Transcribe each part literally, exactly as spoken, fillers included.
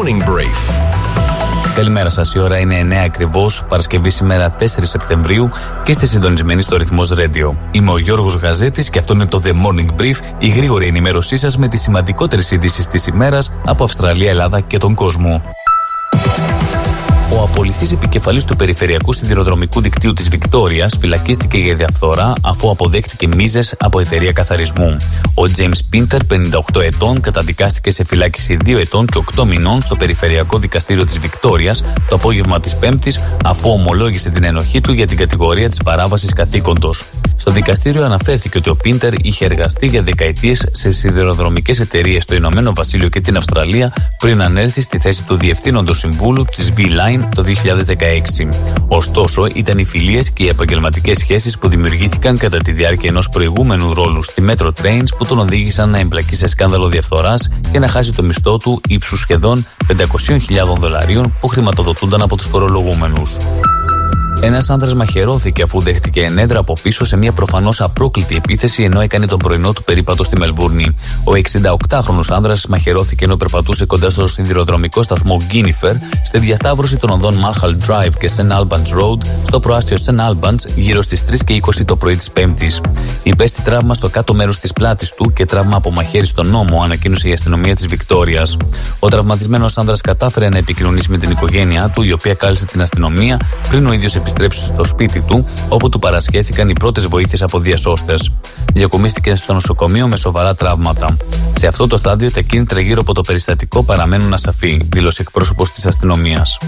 Morning Brief. Καλημέρα σας, η ώρα είναι εννέα ακριβώς, Παρασκευή σήμερα τέσσερις Σεπτεμβρίου και είστε συντονισμένοι στο Ρυθμός Radio. Είμαι ο Γιώργος Γαζέτης και αυτό είναι το The Morning Brief, η γρήγορη ενημέρωσή σας με τις σημαντικότερες ειδήσεις της ημέρας από Αυστραλία, Ελλάδα και τον κόσμο. Ο απολυθής επικεφαλής του Περιφερειακού Σιδηροδρομικού Δικτύου της Βικτόριας φυλακίστηκε για διαφθορά αφού αποδέχτηκε μίζες από εταιρεία καθαρισμού. Ο James Pinter, πενήντα οκτώ ετών, καταδικάστηκε σε φυλάκιση δύο ετών και οκτώ μηνών στο Περιφερειακό Δικαστήριο της Βικτόριας το απόγευμα της Πέμπτης, αφού ομολόγησε την ενοχή του για την κατηγορία της παράβασης καθήκοντος. Στο δικαστήριο αναφέρθηκε ότι ο Πίντερ είχε εργαστεί για δεκαετίες σε σιδηροδρομικές εταιρείες στο Ηνωμένο Βασίλειο και την Αυστραλία πριν ανέλθει στη θέση του Διευθύνοντος Συμβούλου της V-Line το δύο χιλιάδες δεκαέξι. Ωστόσο, ήταν οι φιλίες και οι επαγγελματικές σχέσεις που δημιουργήθηκαν κατά τη διάρκεια ενός προηγούμενου ρόλου στη Metro Trains που τον οδήγησαν να εμπλακεί σε σκάνδαλο διαφθοράς και να χάσει το μισθό του ύψους σχεδόν πεντακόσιες χιλιάδες δολαρίων που χρηματοδοτούνταν από τους φορολογούμενους. Ένας άνδρας μαχαιρώθηκε αφού δέχτηκε ενέδρα από πίσω σε μια προφανώς απρόκλητη επίθεση ενώ έκανε τον πρωινό του περίπατο στη Μελβούρνη. Ο εξηνταοκτάχρονος άνδρας μαχαιρώθηκε ενώ περπατούσε κοντά στο σιδηροδρομικό σταθμό Γκίνιφερ στη διασταύρωση των οδών Marshall Drive και Saint Albans Road στο προάστιο Saint Albans γύρω στις τρεις και είκοσι το πρωί της Πέμπτης. Υπέστη τραύμα στο κάτω μέρος της πλάτης του και τραύμα από μαχαίρι στον ώμο, ανακοίνωσε η αστυνομία της Βικτόριας. Ο τραυματισμένος άνδρας κατάφερε να επικοινωνήσει με την οικογένειά του, η οποία κάλεσε την αστυνομία πριν ο ίδιος επιστρέψει στο σπίτι του, όπου του παρασχέθηκαν οι πρώτες βοήθειες από διασώστες. Διακομίστηκε στο νοσοκομείο με σοβαρά τραύματα. Σε αυτό το στάδιο, τα κίνητρα γύρω από το περιστατικό παραμένουν ασαφή, δήλωσε εκπρόσωπος της αστυνομίας.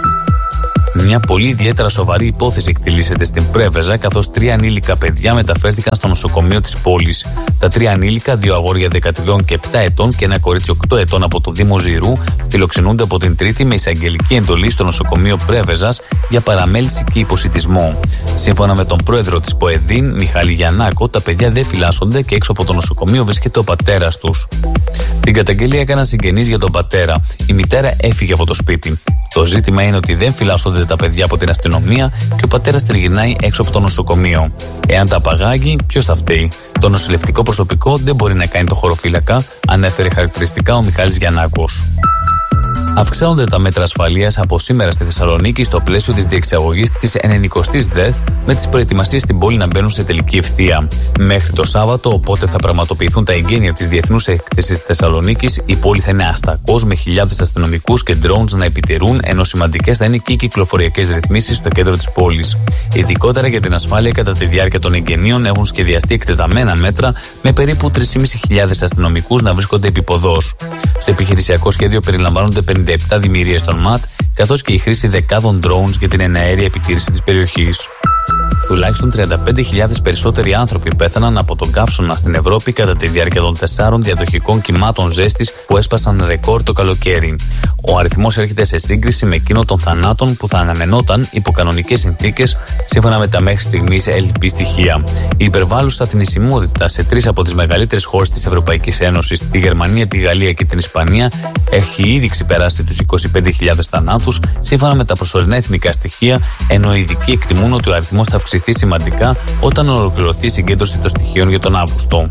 Μια πολύ ιδιαίτερα σοβαρή υπόθεση εκτελήσεται στην Πρέβεζα, καθώς τρία ανήλικα παιδιά μεταφέρθηκαν στο νοσοκομείο της πόλης. Τα τρία ανήλικα, δύο αγόρια δεκατρία και επτά ετών και ένα κορίτσι οκτώ ετών από το Δήμο Ζηρού, φιλοξενούνται από την Τρίτη με εισαγγελική εντολή στο νοσοκομείο Πρέβεζας για παραμέληση και υποσιτισμό. Σύμφωνα με τον πρόεδρο της ΠΟΕΔΗΝ, Μιχάλη Γιαννάκο, τα παιδιά δεν φυλάσσονται και έξω από το νοσοκομείο βρίσκεται ο πατέρας τους. Την καταγγελία έκαναν συγγενείς για τον πατέρα. Η μητέρα έφυγε από το σπίτι. Το ζήτημα είναι ότι δεν φυλάσσονται τα παιδιά από την αστυνομία και ο πατέρας τριγυρνάει έξω από το νοσοκομείο. Εάν τα απαγάγει, ποιος θα φταίει? Το νοσηλευτικό προσωπικό δεν μπορεί να κάνει το χωροφύλακα, ανέφερε χαρακτηριστικά ο Μιχάλης Γιαννάκος. Αυξάνονται τα μέτρα ασφαλείας από σήμερα στη Θεσσαλονίκη στο πλαίσιο της διεξαγωγής της ενενηκοστής ΔΕΘ, με τις προετοιμασίες στην πόλη να μπαίνουν σε τελική ευθεία. Μέχρι το Σάββατο, οπότε θα πραγματοποιηθούν τα εγγένεια της Διεθνούς Έκθεσης Θεσσαλονίκης, η πόλη θα είναι αστακός με χιλιάδες αστυνομικούς και drones να επιτηρούν, ενώ σημαντικές θα είναι και οι κυκλοφοριακές ρυθμίσεις στο κέντρο της πόλης. Ειδικότερα για την ασφάλεια κατά τη διάρκεια των εγγενείων έχουν σχεδιαστεί εκτεταμένα μέτρα με περίπου τρεις χιλιάδες πεντακόσιους αστυνομικούς να βρίσκονται επίποδος. Στο επιχειρησιακό σχέδιο περιλαμβάνονται πενήντα επτά δημιουργίες των ΜΑΤ, καθώς και η χρήση δεκάδων drones για την εναέρια επιτήρηση της περιοχής. Τουλάχιστον τριάντα πέντε χιλιάδες περισσότεροι άνθρωποι πέθαναν από τον καύσωνα στην Ευρώπη κατά τη διάρκεια των τεσσάρων διαδοχικών κυμάτων ζέστης που έσπασαν ρεκόρ το καλοκαίρι. Ο αριθμός έρχεται σε σύγκριση με εκείνο των θανάτων που θα αναμενόταν υπό κανονικές συνθήκες, σύμφωνα με τα μέχρι στιγμής ελλειπή στοιχεία. Η υπερβάλλουσα θνησιμότητα σε τρεις από τις μεγαλύτερες χώρες της Ευρωπαϊκής Ένωσης, τη Γερμανία, τη Γαλλία και την Ισπανία, έχει ήδη ξεπεράσει τους είκοσι πέντε χιλιάδες θανάτους, σύμφωνα με τα προσωρινά εθνικά στοιχεία, ενώ οι ειδικοί εκτιμούν ότι ο αριθμός θα αυξηθεί σημαντικά όταν ολοκληρωθεί η συγκέντρωση των στοιχείων για τον Αύγουστο.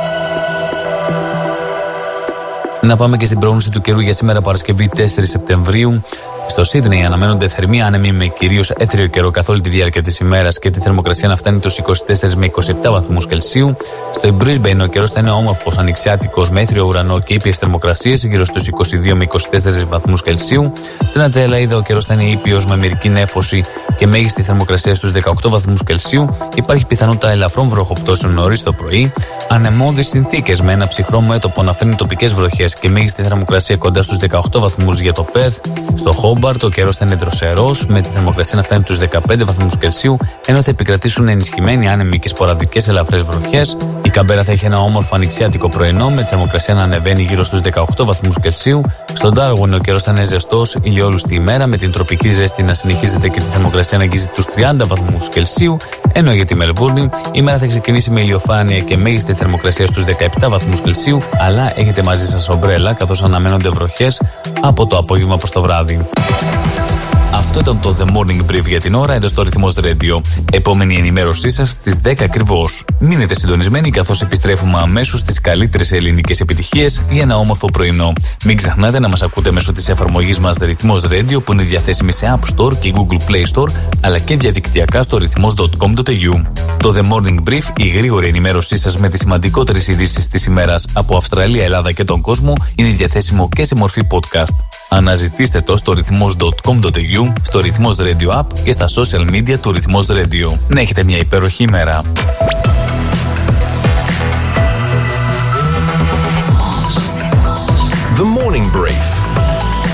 Να πάμε και στην πρόγνωση του καιρού για σήμερα Παρασκευή τέσσερις Σεπτεμβρίου. Στο Σίδνεϊ αναμένονται θερμοί άνεμοι με κυρίως έθριο καιρό καθ' όλη τη διάρκεια της ημέρας και τη θερμοκρασία να φτάνει τους είκοσι τέσσερις με είκοσι επτά βαθμούς Κελσίου. Στο Brisbane ο καιρός θα είναι όμορφος, ανοιξιάτικος με έθριο ουρανό και ήπιες θερμοκρασίες γύρω στους είκοσι δύο με είκοσι τέσσερις βαθμούς Κελσίου. Στην Αντελαΐδα ο καιρός θα είναι ήπιος με μερική νέφωση και μέγιστη θερμοκρασία στους δεκαοκτώ βαθμούς Κελσίου. Υπάρχει πιθανότητα ελαφρών βροχοπτώσεων νωρίς το πρωί. Ανεμώδεις συνθήκες με ένα ψυχρό μέτωπο να φέρνει τοπικές βροχές και μέγιστη θερμοκρασία κοντά στους δεκαοκτώ βαθμούς για το Πέρθ. Στο Χόμπαρτ ο καιρός θα είναι δροσερός, με τη θερμοκρασία να φτάνει τους δεκαπέντε βαθμούς Κελσίου, ενώ θα επικρατήσουν ενισχυμένοι άνεμοι και σποραδικές ελαφρές βροχές. Η Καμπέρα θα έχει ένα όμορφο ανοιξιάτικο πρωινό, με τη θερμοκρασία να ανεβαίνει γύρω στους δεκαοκτώ βαθμούς Κελσίου. Στον Ντάρουιν ο καιρός θα είναι ζεστός, ηλιόλουστη ημέρα, με την τροπική ζέστη να συνεχίζεται και τη θερμοκρασία να αγγίζει τους τριάντα βαθμούς Κελσίου. Ενώ για τη Μελβούρνη η ημέρα θα ξεκινήσει με ηλιοφάνεια και μέγιστη θερμοκρασία στους δεκαεπτά βαθμούς Κελσίου, αλλά έχετε μαζί σας ομπρέλα καθώς αναμένονται βροχές από το απόγευμα προς το βράδυ. Αυτό ήταν το The Morning Brief για την ώρα εδώ στο Ρυθμός Radio. Επόμενη ενημέρωσή σας στις δέκα ακριβώς. Μείνετε συντονισμένοι καθώς επιστρέφουμε αμέσως στις καλύτερες ελληνικές επιτυχίες για ένα όμορφο πρωινό. Μην ξεχνάτε να μας ακούτε μέσω της εφαρμογής μας Ρυθμός Radio που είναι διαθέσιμη σε App Store και Google Play Store αλλά και διαδικτυακά στο ρυθμός τελεία κομ τελεία έι γιου. Το The Morning Brief, η γρήγορη ενημέρωσή σας με τις σημαντικότερες ειδήσεις της ημέρας από Αυστραλία, Ελλάδα και τον κόσμο, είναι διαθέσιμο και σε μορφή podcast. Αναζητήστε το στο ρυθμός τελεία κομ τελεία έι γιου, στο Ρυθμός Radio App και στα social media του Ρυθμός Radio. Να έχετε μια υπέροχη ημέρα. The Morning Brief